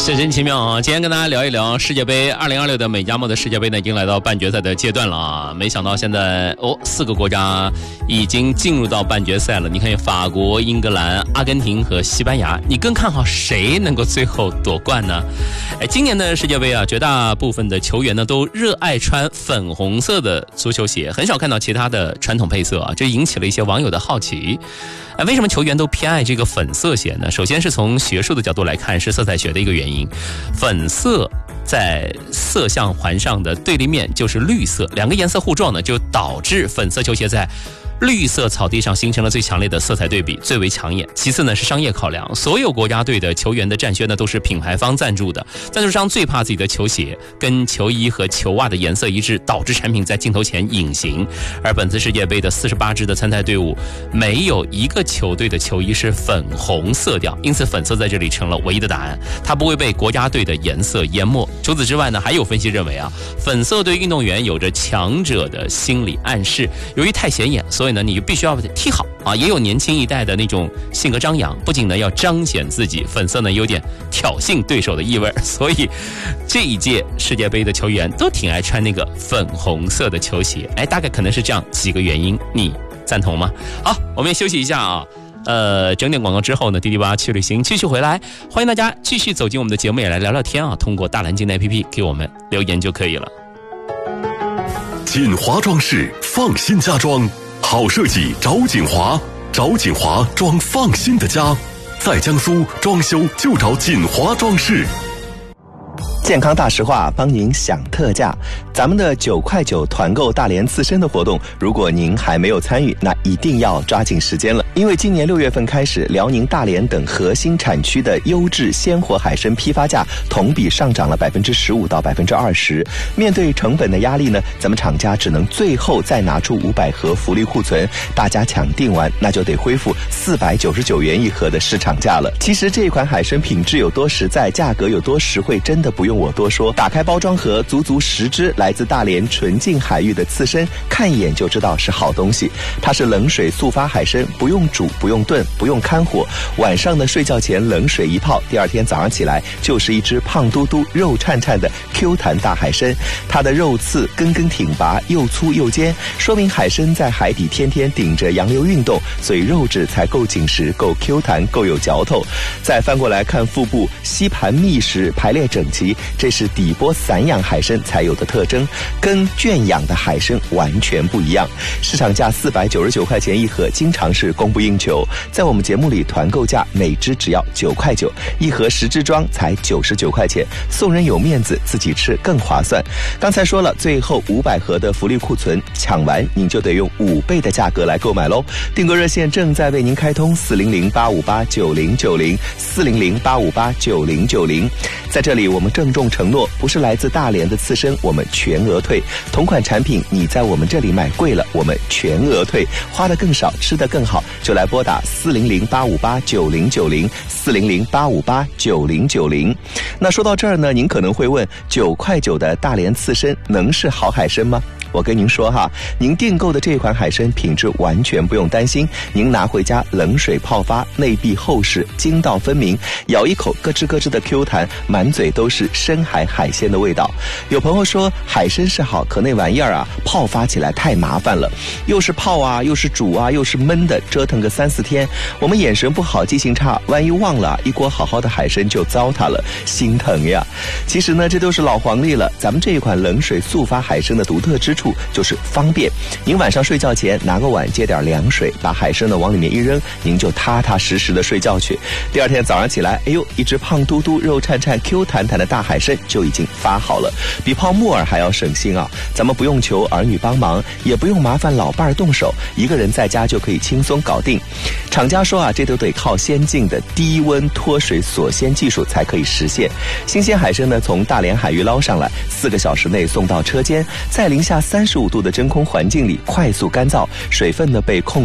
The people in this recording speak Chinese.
是真奇妙啊！今天跟大家聊一聊世界杯2026的美加墨的世界杯呢，已经来到半决赛的阶段了啊！没想到现在4个国家已经进入到半决赛了。你看，法国、英格兰、阿根廷和西班牙，你更看好谁能够最后夺冠呢？今年的世界杯啊，绝大部分的球员呢都热爱穿粉红色的足球鞋，很少看到其他的传统配色啊，这引起了一些网友的好奇。为什么球员都偏爱这个粉色鞋呢？首先是从学术的角度来看，是色彩学的一个原因。粉色在色相环上的对立面就是绿色，两个颜色互撞呢，就导致粉色球鞋在绿色草地上形成了最强烈的色彩对比，最为抢眼。其次呢是商业考量，所有国家队的球员的战靴呢都是品牌方赞助的，赞助商最怕自己的球鞋跟球衣和球袜的颜色一致，导致产品在镜头前隐形。而本次世界杯的48支的参赛队伍，没有一个球队的球衣是粉红色调，因此粉色在这里成了唯一的答案，它不会被国家队的颜色淹没。除此之外呢，还有分析认为啊，粉色对运动员有着强者的心理暗示，由于太显眼，所以呢，你就必须要踢好啊！也有年轻一代的那种性格张扬，不仅呢要彰显自己，粉色呢有点挑衅对手的意味，所以这一届世界杯的球员都挺爱穿那个粉红色的球鞋。大概可能是这样几个原因，你赞同吗？好，我们也休息一下啊。整点广告之后呢，滴滴吧去旅行继续回来，欢迎大家继续走进我们的节目，也来聊聊天啊！通过大蓝鲸的 APP 给我们留言就可以了。 锦华装饰，放心家装。好设计找锦华，找锦华装放心的家，在江苏装修就找锦华装饰。 健康大实话，帮您享特价。咱们的9块9团购大连刺身的活动，如果您还没有参与，那一定要抓紧时间了。因为今年6月份开始，辽宁大连等核心产区的优质鲜活海参批发价同比上涨了15%到20%。面对成本的压力呢，咱们厂家只能最后再拿出500盒福利库存，大家抢订完，那就得恢复499元一盒的市场价了。其实这款海参品质有多实在，价格有多实惠，真的不用我多说。打开包装盒，足10只来自大连纯净海域的刺身，看一眼就知道是好东西。它是冷水速发海参，不用煮，不用炖，不用看火，晚上的睡觉前冷水一泡，第二天早上起来就是一只胖嘟嘟、肉颤颤的 Q 弹大海参。它的肉刺根根挺拔，又粗又尖，说明海参在海底天天顶着洋流运动，所以肉质才够紧实，够 Q 弹，够有嚼头。再翻过来看腹部，吸盘密实，排列整齐，这是底波散养海参才有的特征，跟圈养的海参完全不一样。市场价499块钱一盒，经常是供不应求。在我们节目里，团购价每只只要9块9，一盒10只装才99块钱，送人有面子，自己吃更划算。刚才说了，最后500盒的福利库存，抢完您就得用5倍的价格来购买喽。订购热线正在为您开通，400-858-9090 400-858-9090。在这里我们郑重承诺，不是来自大连的刺身我们全额退，同款产品你在我们这里买贵了，我们全额退，花得更少，吃得更好，就来拨打400-858-9090 400-858-9090。那说到这儿呢，您可能会问，9块9的大连刺身能是好海参吗？我跟您说哈，您订购的这款海参品质完全不用担心，您拿回家冷水泡发，内壁厚实，筋道分明，咬一口咯吱咯吱的 Q 弹，满嘴都是深海海鲜的味道。有朋友说海参是好，可那玩意儿啊，泡发起来太麻烦了，又是泡啊，又是煮啊，又是焖的，折腾个3-4天，我们眼神不好，记性差，万一忘了，一锅好好的海参就糟蹋了，心疼呀。其实呢，这都是老黄历了，咱们这一款冷水速发海参的独特之处就是方便，您晚上睡觉前拿个碗接点凉水，把海参呢往里面一扔，您就踏踏实实的睡觉去。第二天早上起来，哎呦，一只胖嘟嘟、肉颤颤、Q 弹弹的大海参就已经发好了，比泡木耳还要省心啊！咱们不用求儿女帮忙，也不用麻烦老伴儿动手，一个人在家就可以轻松搞定。厂家说啊，这都得靠先进的低温脱水锁鲜技术才可以实现。新鲜海参呢，从大连海域捞上来，4个小时内送到车间，在零下35度的真空环境里快速干燥，水分呢被控